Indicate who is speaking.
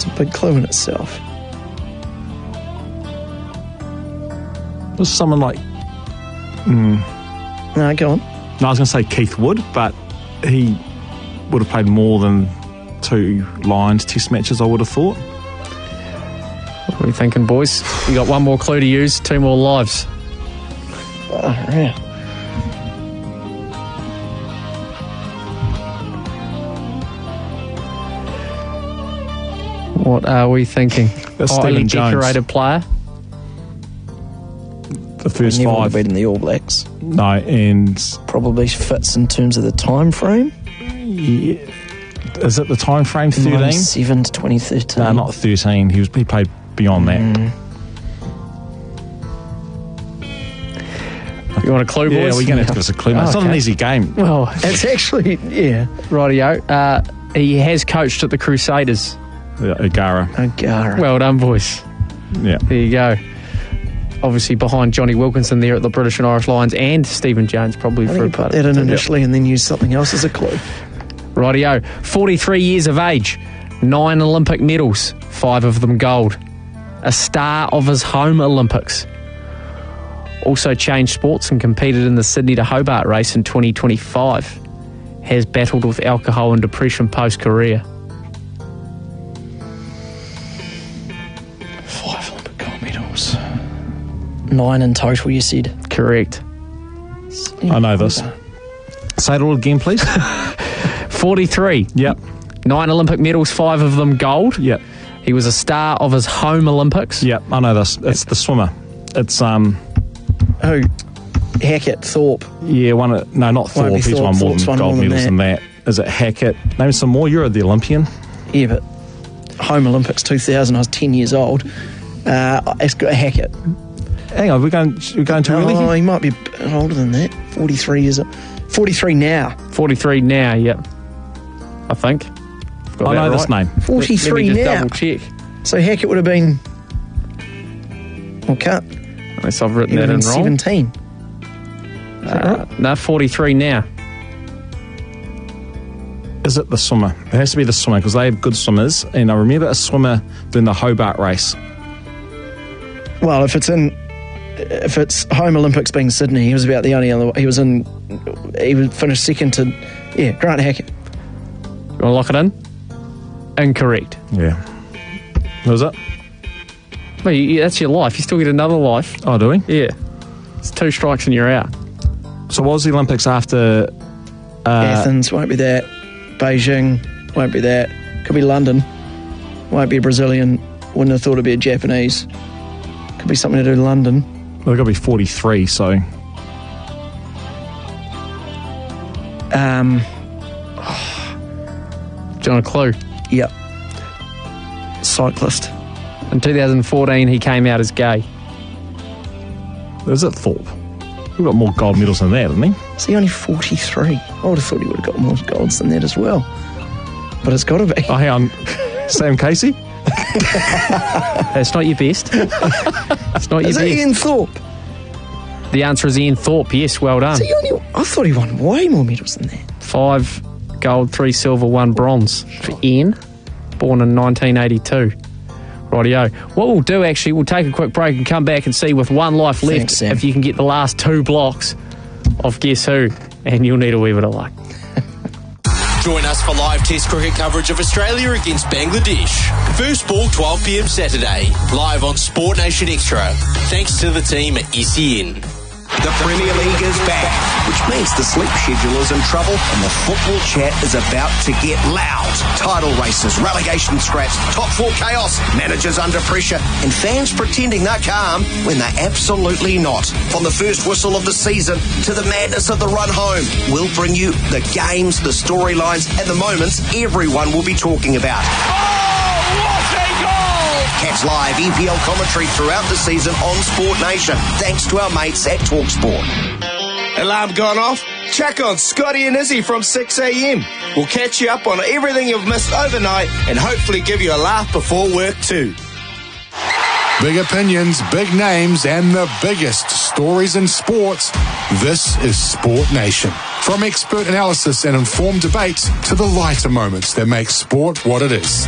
Speaker 1: It's a big clue in itself.
Speaker 2: Was someone like...
Speaker 1: No, go on.
Speaker 2: No, I was going to say Keith Wood, but he would have played more than 2 Lions Test matches, I would have thought.
Speaker 3: What are we thinking, boys? You got one more clue to use, 2 more lives.
Speaker 1: Oh, yeah.
Speaker 3: What are we thinking?
Speaker 2: That's
Speaker 3: Highly
Speaker 2: Stephen Jones.
Speaker 3: decorated player.
Speaker 2: The first
Speaker 1: Never would have
Speaker 2: 5.
Speaker 1: beaten the All Blacks.
Speaker 2: No, and...
Speaker 1: Probably fits in terms of the time frame.
Speaker 2: Yeah, is it the time frame 13?
Speaker 1: 97 to 2013.
Speaker 2: No, not 13. He played beyond that.
Speaker 3: You want a clue, boys?
Speaker 2: Yeah, we're going to have to give us a clue, mate. It's not an easy game.
Speaker 3: Well,
Speaker 1: It's actually, yeah.
Speaker 3: rightio. He has coached at the Crusaders.
Speaker 2: O'Gara.
Speaker 1: O'Gara.
Speaker 3: Well done, boys.
Speaker 2: Yeah.
Speaker 3: There you go. Obviously behind Johnny Wilkinson there at the British and Irish Lions, and Stephen Jones probably
Speaker 1: I
Speaker 3: for
Speaker 1: think
Speaker 3: a
Speaker 1: you put
Speaker 3: part
Speaker 1: that
Speaker 3: of
Speaker 1: in
Speaker 3: it.
Speaker 1: initially and then use something else as a clue.
Speaker 3: Rightio. 43 years of age, 9 Olympic medals, 5 of them gold. A star of his home Olympics. Also changed sports and competed in the Sydney to Hobart race in 2025. Has battled with alcohol and depression post-career.
Speaker 1: 5 Olympic gold medals. 9 in total, you said.
Speaker 3: Correct.
Speaker 2: I know this. Say it all again, please.
Speaker 3: 43.
Speaker 2: Yep.
Speaker 3: 9 Olympic medals, 5 of them gold.
Speaker 2: Yep.
Speaker 3: He was a star of his home Olympics.
Speaker 2: Yep. I know this. It's the swimmer. It's
Speaker 1: Who? Hackett, Thorpe.
Speaker 2: yeah, no, not Thorpe.
Speaker 1: be
Speaker 2: He's
Speaker 1: Thorpe.
Speaker 2: won more
Speaker 1: Thorpe's
Speaker 2: than
Speaker 1: won
Speaker 2: gold
Speaker 1: more than
Speaker 2: medals than that. Is it Hackett? Name some more. You're the Olympian.
Speaker 1: Yeah, but home Olympics 2000, I was 10 years old. It's got Hackett.
Speaker 2: Hang on, we're going too early
Speaker 1: Oh,
Speaker 2: here?
Speaker 1: he might be a bit older than that. 43 years old. 43 now.
Speaker 3: 43 now, yep. I think. Got
Speaker 2: I
Speaker 3: that
Speaker 2: know this
Speaker 3: right.
Speaker 2: name.
Speaker 1: 43
Speaker 3: Let me just
Speaker 1: now.
Speaker 3: double check.
Speaker 1: So Hackett would have been... Well, can't.
Speaker 3: Unless I've written
Speaker 1: He would
Speaker 3: that
Speaker 1: have
Speaker 3: in
Speaker 1: been
Speaker 3: wrong.
Speaker 1: 17.
Speaker 3: No, 43 now.
Speaker 2: Is it the swimmer? It has to be the swimmer because they have good swimmers. And I remember a swimmer doing the Hobart race.
Speaker 1: Well, if it's home Olympics being Sydney, he was about the only other... He would finish second to... Yeah, Grant Hackett.
Speaker 3: You want to lock it in? Incorrect.
Speaker 2: Yeah. Was it?
Speaker 3: Well, that's your life. You still get another life.
Speaker 2: Oh, do we?
Speaker 3: Yeah. It's 2 strikes and you're out.
Speaker 2: So what was the Olympics after...
Speaker 1: Athens, won't be that. Beijing, won't be that. Could be London. Won't be a Brazilian. Wouldn't have thought it'd be a Japanese. Could be something to do with London.
Speaker 2: Well, they've got to be 43, so...
Speaker 3: Do you want a clue?
Speaker 1: Yep. Cyclist.
Speaker 3: In 2014, he came out as gay.
Speaker 2: Is it Thorpe? We've got more gold medals than that, haven't we?
Speaker 1: Is he only 43? I would have thought he would have got more golds than that as well. But it's got to be.
Speaker 2: Oh, hang on. Sam Casey?
Speaker 3: That's not your best. It's not your
Speaker 1: Is
Speaker 3: best.
Speaker 1: it Ian Thorpe?
Speaker 3: The answer is Ian Thorpe. Yes, well done.
Speaker 1: I thought he won way more medals than that.
Speaker 3: 5 gold, 3 silver, 1 bronze for Ian, born in 1982. Rightio. What we'll do, actually, we'll take a quick break and come back and see with 1 life left
Speaker 1: Thanks, Sam.
Speaker 3: if you can get the last 2 blocks of Guess Who, and you'll need a wee bit of luck.
Speaker 4: Join us for live Test cricket coverage of Australia against Bangladesh. First ball 12 p.m. Saturday, live on Sport Nation Extra. Thanks to the team at SEN.
Speaker 5: The Premier League is back, which means the sleep schedule is in trouble and the football chat is about to get loud. Title races, relegation scraps, top 4 chaos, managers under pressure, and fans pretending they're calm when they're absolutely not. From the first whistle of the season to the madness of the run home, we'll bring you the games, the storylines, and the moments everyone will be talking about. Catch live EPL commentary throughout the season on Sport Nation, thanks to our mates at TalkSport.
Speaker 6: Alarm gone off? Check on Scotty and Izzy from 6 a.m. We'll catch you up on everything you've missed overnight and hopefully give you a laugh before work too.
Speaker 7: Big opinions, big names, and the biggest stories in sports. This is Sport Nation. From expert analysis and informed debate to the lighter moments that make sport what it is.